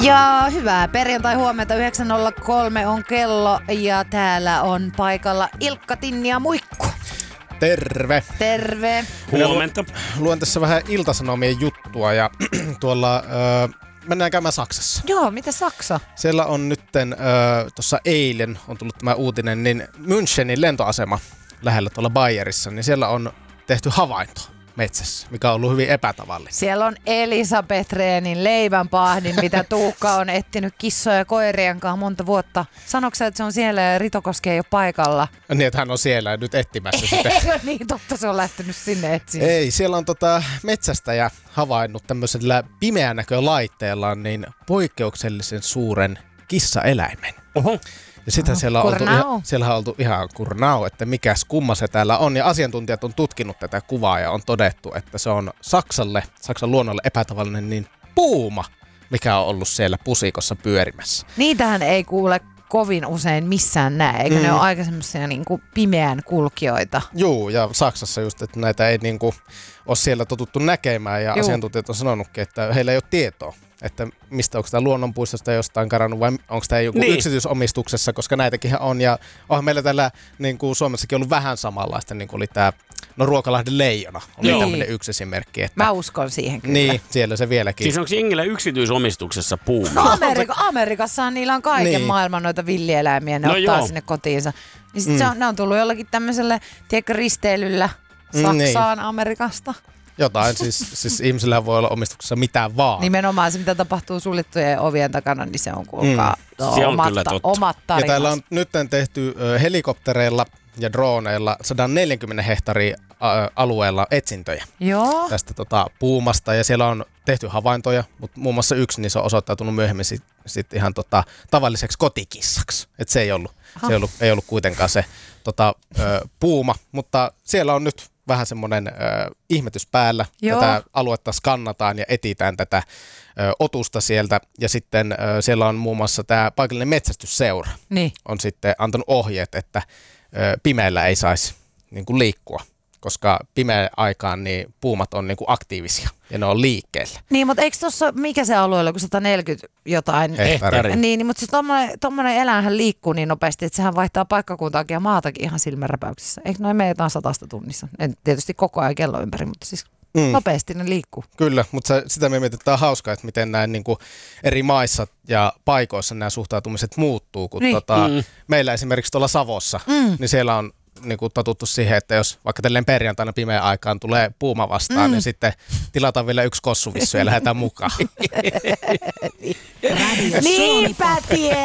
Ja hyvää perjantai-huomenta, 9.03 on kello ja täällä on paikalla Ilkka, Tinni ja Muikku. Terve. Terve. Huomenta. Luen tässä vähän Ilta-Sanomien juttua ja tuolla mennään käymään Saksassa. Joo, mitä Saksa? Siellä on nytten, tuossa eilen on tullut tämä uutinen, niin Münchenin lentoasema lähellä tuolla Bayerissa, niin siellä on tehty havainto metsässä, mikä on ollut hyvin epätavallinen. Siellä on Elisabeth Rehnin leivänpahdin, mitä Tuukka on etsinyt kissoja ja koirien kanssa monta vuotta. Sanoitko sä, että se on siellä ja Ritokoski ei ole paikalla? Niin, että hän on siellä nyt etsimässä sitä. Ei niin, totta, se on lähtenyt sinne etsiä. Ei, siellä on metsästäjä havainnut tämmöisellä pimeänäkölaitteellaan niin poikkeuksellisen suuren kissaeläimen. Oho. Ja sitten siellä on oltu ihan kurnao, että mikäs kumma se täällä on. Ja asiantuntijat on tutkinut tätä kuvaa ja on todettu, että se on Saksan luonnolle epätavallinen niin puuma, mikä on ollut siellä pusikossa pyörimässä. Niitähän ei kuule kovin usein missään näe, eikö ne ole aika semmoisia niinku pimeän kulkijoita? Juu, ja Saksassa just, että näitä ei niinku ole siellä totuttu näkemään. Ja asiantuntijat on sanonutkin, että heillä ei ole tietoa, että mistä onko tämä luonnonpuistosta jostain karannut vai onko tämä joku yksityisomistuksessa, koska näitäkin on. Ja onhan meillä täällä niin kuin Suomessakin ollut vähän samanlaista, niin kuin oli tämä Ruokalahden leijona, oli tämmöinen yksi esimerkki. Että mä uskon siihen kyllä. Niin, siellä se vieläkin. Siis onko jengillä yksityisomistuksessa puuma? No Amerikassahan niillä on kaiken maailman noita villieläimiä, ne ottaa sinne kotiinsa. Niin sit ne on tullut jollakin tämmöiselle, tiedätkö, risteilyllä Saksaan Amerikasta. Jotain, siis ihmisillä voi olla omistuksessa mitään vaan. Nimenomaan se, mitä tapahtuu suljettujen ovien takana, niin se on kuulkaa omat tarinat. Ja täällä on nyt tehty helikoptereilla ja droneilla 140 hehtaarin alueella etsintöjä tästä puumasta. Ja siellä on tehty havaintoja, mutta muun muassa yksi niin se on osoittautunut myöhemmin sit ihan tavalliseksi kotikissaksi. Että se ei ollut kuitenkaan se puuma, mutta siellä on nyt vähän semmoinen ihmetys päällä. Tätä aluetta skannataan ja etsitään tätä otusta sieltä. Ja sitten siellä on muun muassa tämä paikallinen metsästysseura on sitten antanut ohjeet, että pimeällä ei saisi niin kuin liikkua, koska pimeän aikaan niin puumat on niin kuin aktiivisia ja ne on liikkeellä. Niin, mutta eikö tuossa, mikä se alue oli, kun 140 jotain hehtaaria? Niin, mutta siis tommoinen eläinhän liikkuu niin nopeasti, että sehän vaihtaa paikkakuntaakin ja maatakin ihan silmänräpäyksessä. Eikö noin meitä 100 tunnissa? En tietysti koko ajan kello ympäri, mutta siis nopeasti ne liikkuu. Kyllä, mutta sitä me mietitään, että on hauskaa, että miten näin niin kuin eri maissa ja paikoissa nämä suhtautumiset muuttuu. Kun meillä esimerkiksi tuolla Savossa, niin siellä on niin kuin totuttu siihen, että jos vaikka tälleen perjantaina pimeän aikaan tulee puuma vastaan, niin sitten tilataan vielä yksi kossuvissu ja lähdetään mukaan. Niinpä tie!